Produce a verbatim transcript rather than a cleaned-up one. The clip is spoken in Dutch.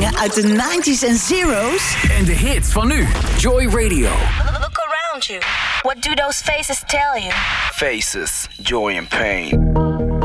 herinneringen uit de nineties en zeros. En de hits van nu. Joy Radio. Look around you. What do those faces tell you? Faces, joy and pain.